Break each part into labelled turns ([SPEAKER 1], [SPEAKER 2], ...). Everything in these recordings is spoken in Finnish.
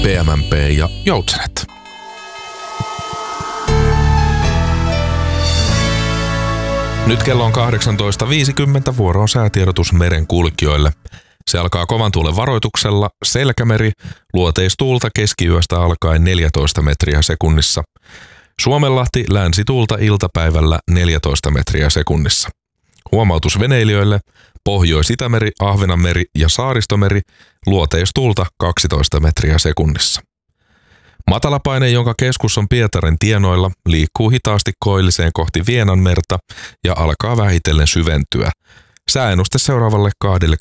[SPEAKER 1] PMMP ja Joutsenet. Nyt kello on 18.50, vuoro on säätiedotus merenkulkijoille. Se alkaa kovan tuulen varoituksella. Selkämeri, luoteistuulta keskiyöstä alkaen 14 metriä sekunnissa. Suomenlahti, länsituulta iltapäivällä 14 metriä sekunnissa. Huomautus veneilijöille, Pohjois-Itämeri, Ahvenanmeri ja Saaristomeri, luoteistuulta 12 metriä sekunnissa. Matalapaine, jonka keskus on Pietarin tienoilla, liikkuu hitaasti koilliseen kohti Vienanmerta ja alkaa vähitellen syventyä. Sääennuste seuraavalle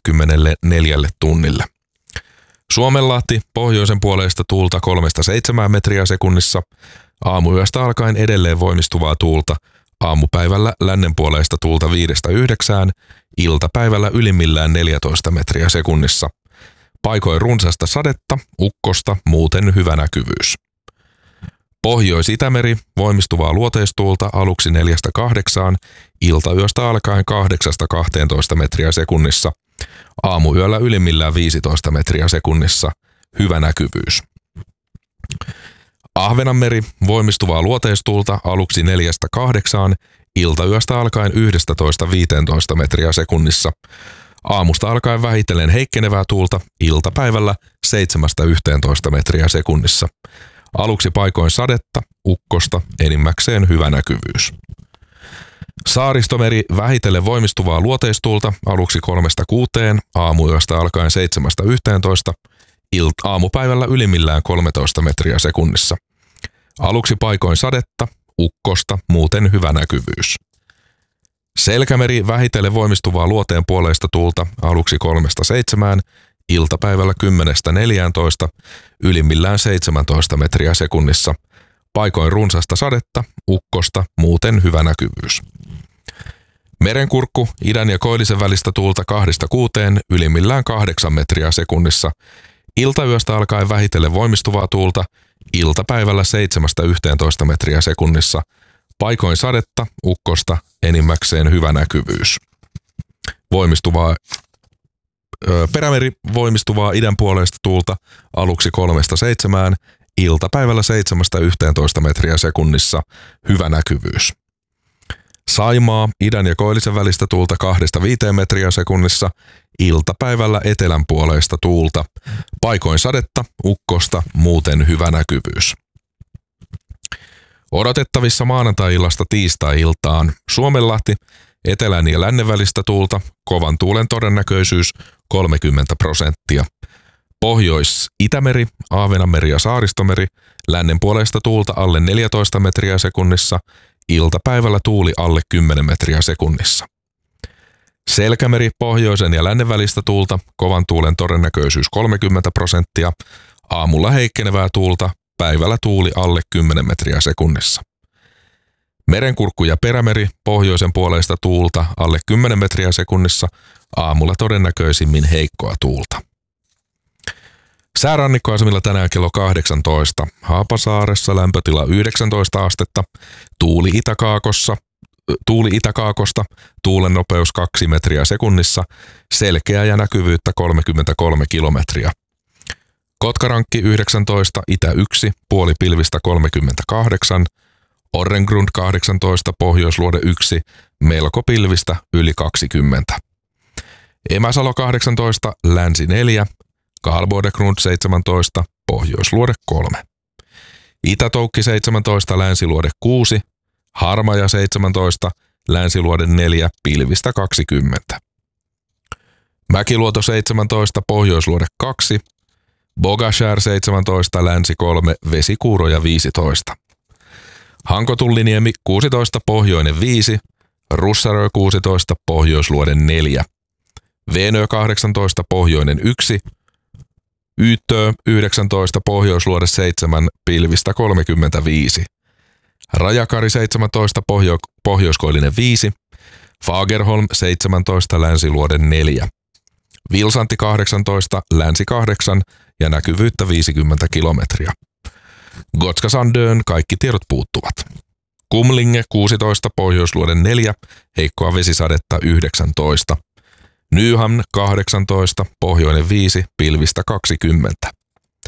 [SPEAKER 1] 24 tunnille. Suomenlahti, pohjoisen puoleista tuulta 3-7 metriä sekunnissa. Aamuyöstä alkaen edelleen voimistuvaa tuulta. Aamupäivällä lännen puoleista tuulta 5-9, iltapäivällä ylimmillään 14 metriä sekunnissa. Paikoin runsasta sadetta, ukkosta, muuten hyvä näkyvyys. Pohjois-Itämeri, voimistuvaa luoteistuulta aluksi 4-8, iltayöstä alkaen 8-12 metriä sekunnissa. Aamuyöllä ylimmillään 15 metriä sekunnissa, hyvä näkyvyys. Ahvenanmeri, voimistuvaa luoteistuulta aluksi 4-8, iltayöstä alkaen 11-15 metriä sekunnissa. Aamusta alkaen vähitellen heikkenevää tuulta, iltapäivällä 7-11 metriä sekunnissa. Aluksi paikoin sadetta, ukkosta, enimmäkseen hyvä näkyvyys. Saaristomeri, vähitellen voimistuvaa luoteistuulta aluksi 3-6, aamuyöstä alkaen 7-11, aamupäivällä ylimmillään 13 metriä sekunnissa. Aluksi paikoin sadetta, ukkosta, muuten hyvä näkyvyys. Selkämeri, vähitellen voimistuvaa luoteen puoleista tuulta aluksi 3-7, iltapäivällä 10-14, ylimmillään 17 metriä sekunnissa. Paikoin runsasta sadetta, ukkosta, muuten hyvä näkyvyys. Merenkurkku, idän ja koillisen välistä tuulta 2-6, ylimmillään 8 metriä sekunnissa. Iltayöstä alkaen vähitellen voimistuvaa tuulta, iltapäivällä 7-11 metriä sekunnissa. Paikoin sadetta, ukkosta, enimmäkseen hyvä näkyvyys. Perämeri, voimistuvaa idän puoleista tuulta aluksi 3-7, iltapäivällä 7-11 metriä sekunnissa, hyvä näkyvyys. Saimaa, idän ja koillisen välistä tuulta 2-5 metriä sekunnissa, iltapäivällä etelän puoleista tuulta, paikoin sadetta, ukkosta, muuten hyvä näkyvyys. Odotettavissa maanantai-illasta tiistai-iltaan Suomenlahti, etelän ja lännen välistä tuulta, kovan tuulen todennäköisyys 30%. Pohjois-Itämeri, Ahvenanmeri ja Saaristomeri, lännen puoleista tuulta alle 14 metriä sekunnissa, iltapäivällä tuuli alle 10 metriä sekunnissa. Selkämeri, pohjoisen ja lännen välistä tuulta, kovan tuulen todennäköisyys 30%, aamulla heikkenevää tuulta, päivällä tuuli alle 10 metriä sekunnissa. Merenkurkku ja perämeri, pohjoisen puoleista tuulta alle 10 metriä sekunnissa, aamulla todennäköisimmin heikkoa tuulta. Säärannikkoasemilla tänään kello 18. Haapasaaressa lämpötila 19 astetta, tuuli itäkaakosta, tuulen nopeus 2 metriä sekunnissa, selkeää ja näkyvyyttä 33 kilometriä. Kotkarankki 19, itä 1, puoli pilvistä 38, Orrengrund 18, pohjoisluode 1, melko pilvistä yli 20. Emäsalo 18, länsi 4, Karlbodegrund 17, pohjoisluode 3. Itätoukki 17, länsiluode 6, Harmaja 17, länsiluode 4, pilvistä 20. Mäkiluoto 17, pohjoisluode 2, Bogashär 17, länsi 3, vesikuuroja 15. Hankotulliniemi 16, pohjoinen 5, Russarö 16, pohjoisluode 4. Venö 18, pohjoinen 1, Yttö 19, pohjoisluode 7, pilvistä 35. Rajakari 17, pohjoiskoillinen 5, Fagerholm 17, länsiluode 4. Vilsanti 18, länsi 8 ja näkyvyyttä 50 kilometriä. Gotska Sandön kaikki tiedot puuttuvat. Kumlinge 16, pohjoisluode 4, heikkoa vesisadetta 19. Nyhamn 18, pohjoinen 5, pilvistä 20.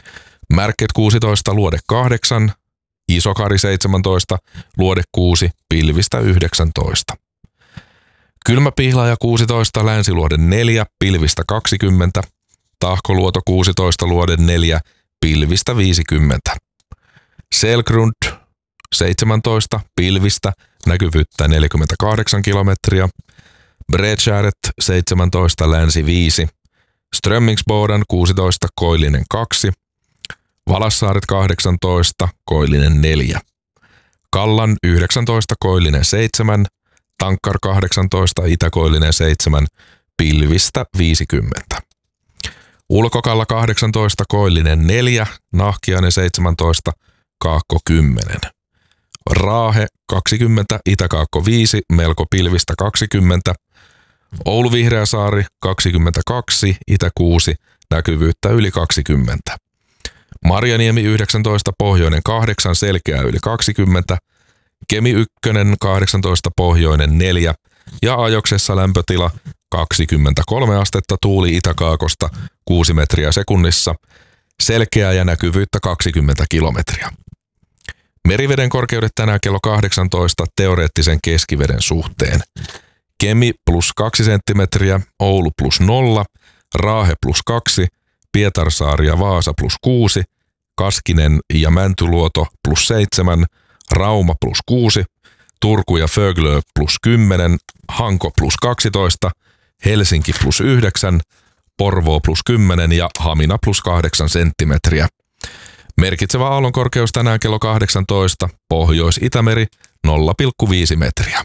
[SPEAKER 1] Märket 16, luode 8, Isokari 17, luode 6, pilvistä 19. Kylmäpihlaaja 16, länsiluode 4, pilvistä 20, Tahkoluoto 16, luode 4, pilvistä 50. Selgrund 17, pilvistä, näkyvyyttä 48 kilometriä. Bredskäret 17, länsi 5, Strömmingsboden 16, koillinen 2, Valassaaret 18, koillinen 4, Kallan 19, koillinen 7, Tankkar 18, itäkoillinen 7, pilvistä 50. Ulkokalla 18, koillinen 4, Nahkiainen 17, kaakko 10. Raahe 20, itäkaakko 5, melko pilvistä 20. Oulu Vihreäsaari 22, itä 6, näkyvyyttä yli 20. Marjaniemi 19, pohjoinen 8, selkeä yli 20. Kemi 1, 18, pohjoinen 4 ja Ajoksessa lämpötila 23 astetta, tuuli itäkaakosta 6 metriä sekunnissa, selkeää ja näkyvyyttä 20 kilometriä. Meriveden korkeudet tänään kello 18 teoreettisen keskiveden suhteen. Kemi plus 2 senttimetriä, Oulu plus 0, Raahe plus 2, Pietarsaari ja Vaasa plus 6, Kaskinen ja Mäntyluoto plus 7, Rauma plus 6, Turku ja Föglö plus 10, Hanko plus 12, Helsinki plus 9, Porvoo plus 10 ja Hamina plus 8 senttimetriä. Merkitsevä aallonkorkeus tänään kello 18, Pohjois-Itämeri 0,5 metriä.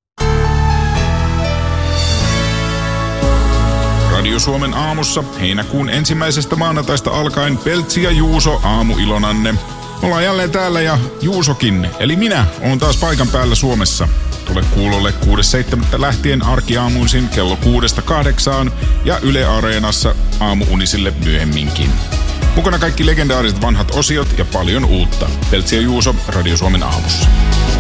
[SPEAKER 2] Radio Suomen aamussa heinäkuun 1. maanantaista alkaen Peltsi ja Juuso aamuilonanne. Ollaan jälleen täällä ja Juusokin, eli minä, oon taas paikan päällä Suomessa. Tule kuulolle 6.7. lähtien arkiaamuisin kello 6-8 ja Yle Areenassa aamuunisille myöhemminkin. Mukana kaikki legendaariset vanhat osiot ja paljon uutta. Peltsi ja Juuso Radio Suomen aamussa.